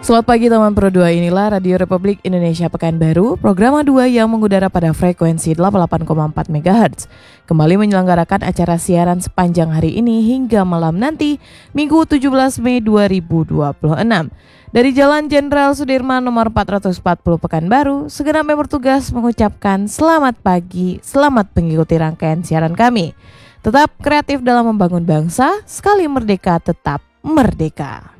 Selamat pagi teman Pro 2, inilah Radio Republik Indonesia Pekanbaru, program A2 yang mengudara pada frekuensi 88,4 MHz. Kembali menyelenggarakan acara siaran sepanjang hari ini hingga malam nanti, Minggu 17 Mei 2026. Dari Jalan Jenderal Sudirman nomor 440 Pekanbaru, segenap yang bertugas mengucapkan selamat pagi, selamat mengikuti rangkaian siaran kami. Tetap kreatif dalam membangun bangsa, sekali merdeka tetap merdeka.